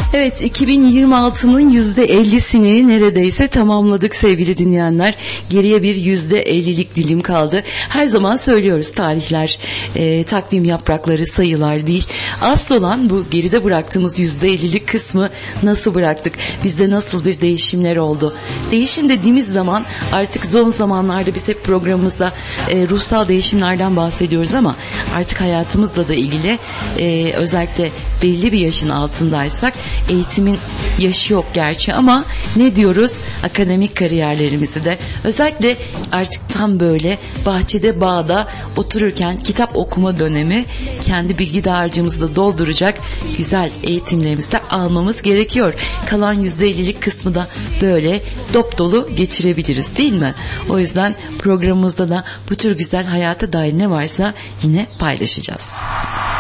Evet, 2026'nın %50'sini neredeyse tamamladık sevgili dinleyenler. Geriye bir %50'lik dilim kaldı. Her zaman söylüyoruz, tarihler, takvim yaprakları, sayılar değil. Asıl olan bu geride bıraktığımız %50'lik kısmı nasıl bıraktık? Bizde nasıl bir değişimler oldu? Değişim dediğimiz zaman artık son zamanlarda biz hep programımızda ruhsal değişimlerden bahsediyoruz ama artık hayatımızla da ilgili özellikle belli bir yaşın altındaysak, eğitimin yaşı yok gerçi ama ne diyoruz? Akademik kariyerlerimizi de özellikle artık tam böyle bahçede, bağda otururken kitap okuma dönemi, kendi bilgi dağarcığımızı da dolduracak güzel eğitimlerimizi de almamız gerekiyor. Kalan %50'lik kısmı da böyle dop dolu geçirebiliriz, değil mi? O yüzden programımızda da bu tür güzel hayata dair ne varsa yine paylaşacağız.